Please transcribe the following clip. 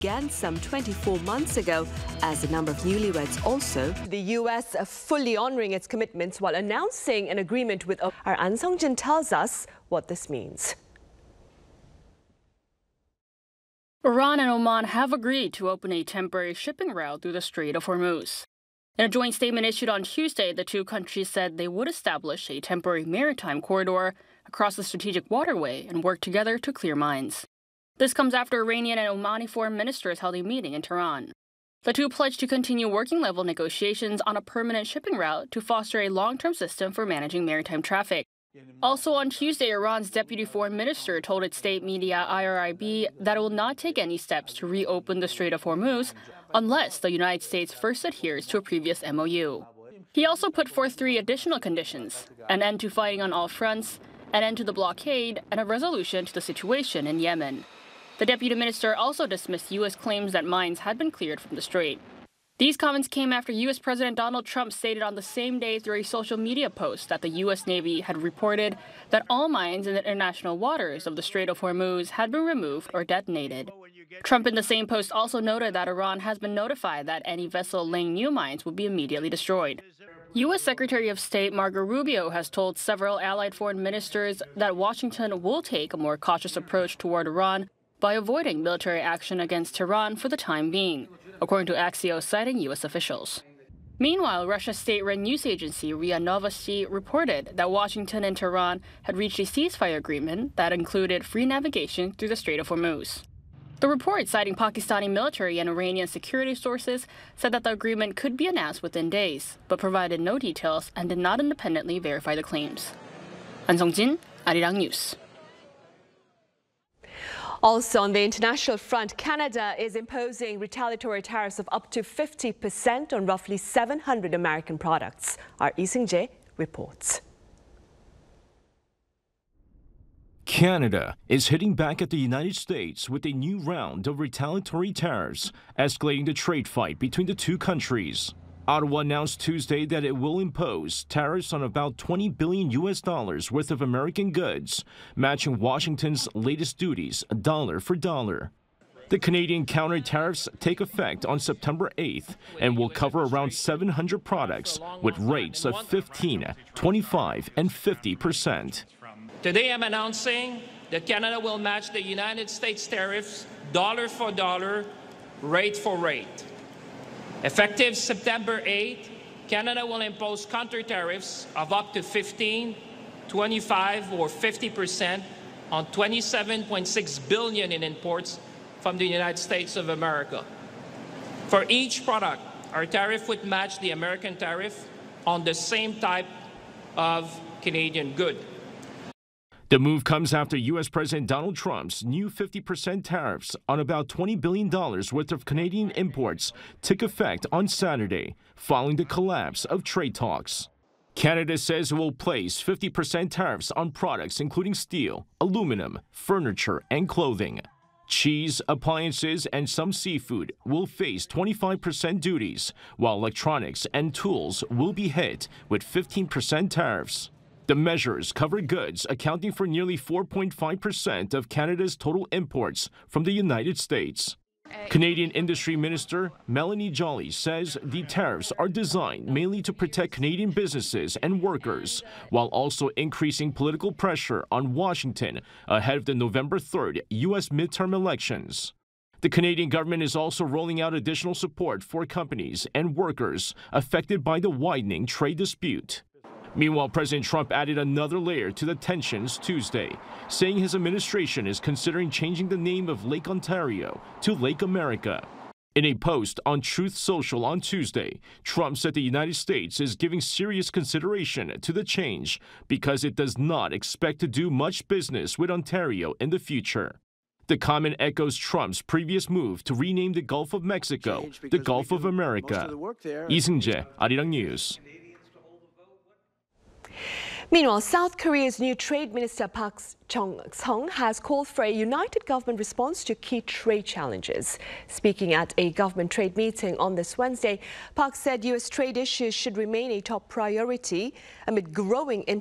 began some 24 months ago as the number of newlyweds also. The U.S. fully honoring its commitments while announcing an agreement with our An Sung-jin tells us what this means. Iran and Oman have agreed to open a temporary shipping route through the Strait of Hormuz. In a joint statement issued on Tuesday, the two countries said they would establish a temporary maritime corridor across the strategic waterway and work together to clear mines. This comes after Iranian and Omani foreign ministers held a meeting in Tehran. The two pledged to continue working-level negotiations on a permanent shipping route to foster a long-term system for managing maritime traffic. Also on Tuesday, Iran's deputy foreign minister told its state media IRIB that it will not take any steps to reopen the Strait of Hormuz unless the United States first adheres to a previous MOU. He also put forth 3 additional conditions: an end to fighting on all fronts, an end to the blockade, and a resolution to the situation in Yemen. The deputy minister also dismissed U.S. claims that mines had been cleared from the strait. These comments came after U.S. President Donald Trump stated on the same day through a social media post that the U.S. Navy had reported that all mines in the international waters of the Strait of Hormuz had been removed or detonated. Trump in the same post also noted that Iran has been notified that any vessel laying new mines will be immediately destroyed. U.S. Secretary of State Marco Rubio has told several allied foreign ministers that Washington will take a more cautious approach toward Iran by avoiding military action against Tehran for the time being, according to Axios citing U.S. officials. Meanwhile, Russia's state-run news agency RIA Novosti reported that Washington and Tehran had reached a ceasefire agreement that included free navigation through the Strait of Hormuz. The report, citing Pakistani military and Iranian security sources, said that the agreement could be announced within days, but provided no details and did not independently verify the claims. An Sung-jin, Arirang News. Also on the international front, Canada is imposing retaliatory tariffs of up to 50% on roughly 700 American products. Our Lee Seung-jae reports. Canada is hitting back at the United States with a new round of retaliatory tariffs, escalating the trade fight between the two countries. Ottawa announced Tuesday that it will impose tariffs on about $20 billion worth of American goods, matching Washington's latest duties dollar for dollar. The Canadian counter tariffs take effect on September 8th and will cover around 700 products with rates of 15%, 25%, and 50%. Today I'm announcing that Canada will match the United States tariffs dollar for dollar, rate for rate. Effective September 8, Canada will impose counter tariffs of up to 15%, 25%, or 50% on $27.6 billion in imports from the United States of America. For each product, our tariff would match the American tariff on the same type of Canadian good. The move comes after U.S. President Donald Trump's new 50% tariffs on about $20 billion worth of Canadian imports took effect on Saturday, following the collapse of trade talks. Canada says it will place 50% tariffs on products including steel, aluminum, furniture, and clothing. Cheese, appliances, and some seafood will face 25% duties, while electronics and tools will be hit with 15% tariffs. The measures cover goods accounting for nearly 4.5% of Canada's total imports from the United States. Canadian Industry Minister Melanie Joly says the tariffs are designed mainly to protect Canadian businesses and workers, while also increasing political pressure on Washington ahead of the November 3rd U.S. midterm elections. The Canadian government is also rolling out additional support for companies and workers affected by the widening trade dispute. Meanwhile, President Trump added another layer to the tensions Tuesday, saying his administration is considering changing the name of Lake Ontario to Lake America. In a post on Truth Social on Tuesday, Trump said the United States is giving serious consideration to the change because it does not expect to do much business with Ontario in the future. The comment echoes Trump's previous move to rename the Gulf of Mexico the Gulf of America. Lee Seung-jae, Arirang News. Meanwhile, South Korea's new Trade Minister Park Chung-sung has called for a united government response to key trade challenges. Speaking at a government trade meeting on this Wednesday, Park said U.S. trade issues should remain a top priority amid growing